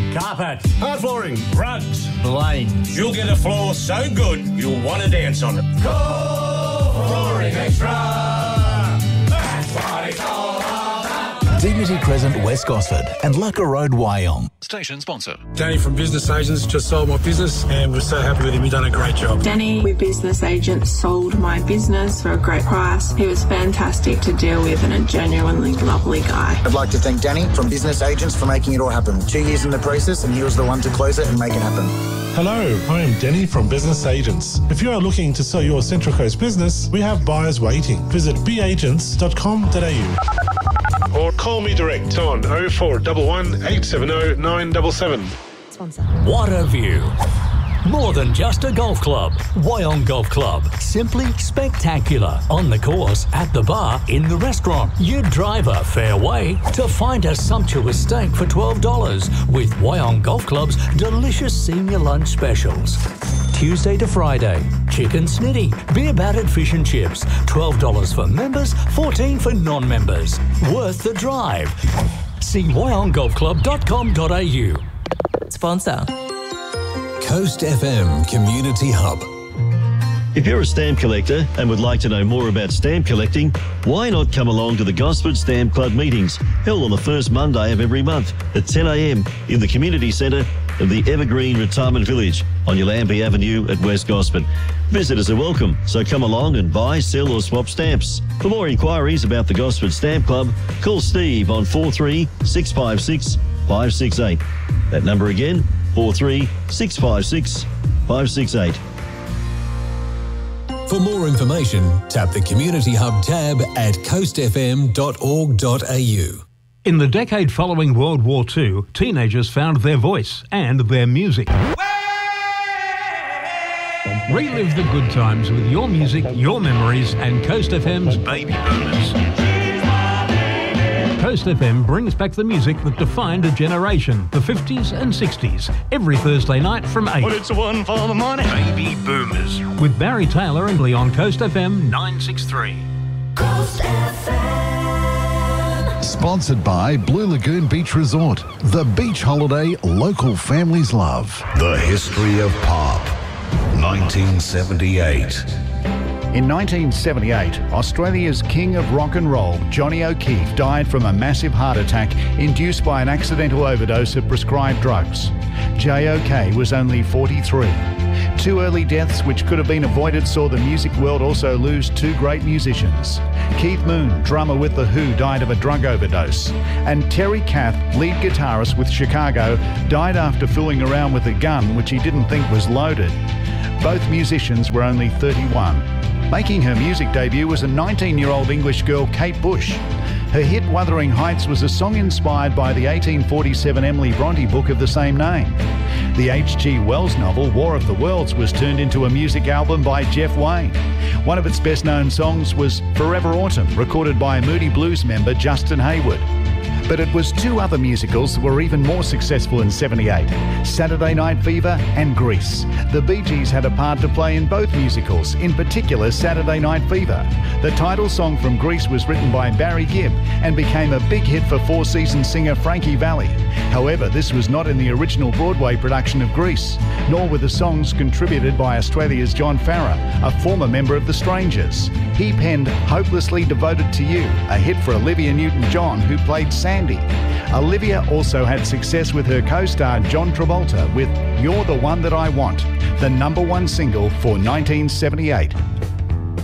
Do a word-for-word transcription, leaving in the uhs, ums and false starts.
Carpet. Hard flooring. Rugs. Lanes. You'll get a floor so good you'll want to dance on it. Go Flooring Extra! That's what it's all about. Dignity Crescent, West Gosford and Lucka Road, Wyong. Station sponsor. Danny from Business Agents just sold my business and we're so happy with him. He's done a great job. Danny with Business Agents sold my business for a great price. He was fantastic to deal with and a genuinely lovely guy. I'd like to thank Danny from Business Agents for making it all happen. Two years in the process and he was the one to close it and make it happen. Hello, I am Denny from Business Agents. If you are looking to sell your Central Coast business, we have buyers waiting. Visit b agents dot com dot a u or call me direct on oh four one one, eight seven oh, nine seven seven. Sponsor. What a view. More than just a golf club. Wyong Golf Club. Simply spectacular. On the course, at the bar, in the restaurant. You drive a fair way to find a sumptuous steak for twelve dollars with Wyong Golf Club's delicious senior lunch specials. Tuesday to Friday, chicken snitty, beer battered fish and chips. twelve dollars for members, fourteen dollars for non-members. Worth the drive. See wyong golf club dot com dot a u. Sponsor. Coast F M Community Hub. If you're a stamp collector and would like to know more about stamp collecting, why not come along to the Gosford Stamp Club meetings held on the first Monday of every month at ten a m in the community centre of the Evergreen Retirement Village on Yallambee Avenue at West Gosford. Visitors are welcome, so come along and buy, sell or swap stamps. For more inquiries about the Gosford Stamp Club, call Steve on four three six five six five six eight. That number again, four three six five six five six eight. For more information, tap the Community Hub tab at coast f m dot org dot a u. In the decade following World War Two, teenagers found their voice and their music. Relive the good times with your music, your memories, and Coast F M's Baby Boomers. Coast F M brings back the music that defined a generation, the fifties and sixties, every Thursday night from eight. But it's one for the money. Baby Boomers. With Barry Taylor and Lee on Coast F M nine sixty-three. Coast F M. Sponsored by Blue Lagoon Beach Resort, the beach holiday local families love. The history of pop, nineteen seventy-eight. In nineteen seventy-eight, Australia's king of rock and roll, Johnny O'Keefe, died from a massive heart attack induced by an accidental overdose of prescribed drugs. J O K was only forty-three. Two early deaths which could have been avoided saw the music world also lose two great musicians. Keith Moon, drummer with The Who, died of a drug overdose. And Terry Kath, lead guitarist with Chicago, died after fooling around with a gun which he didn't think was loaded. Both musicians were only thirty-one. Making her music debut was a nineteen-year-old English girl, Kate Bush. Her hit Wuthering Heights was a song inspired by the eighteen forty-seven Emily Bronte book of the same name. The H G Wells novel War of the Worlds was turned into a music album by Jeff Wayne. One of its best-known songs was Forever Autumn, recorded by Moody Blues member Justin Hayward. But it was two other musicals that were even more successful in seventy-eight, Saturday Night Fever and Grease. The Bee Gees had a part to play in both musicals, in particular Saturday Night Fever. The title song from Grease was written by Barry Gibb and became a big hit for Four Seasons singer Frankie Valli. However, this was not in the original Broadway production of Grease, nor were the songs contributed by Australia's John Farrar, a former member of the Strangers. He penned Hopelessly Devoted to You, a hit for Olivia Newton-John, who played Sandy. Olivia also had success with her co-star John Travolta with You're the One That I Want, the number one single for nineteen seventy-eight.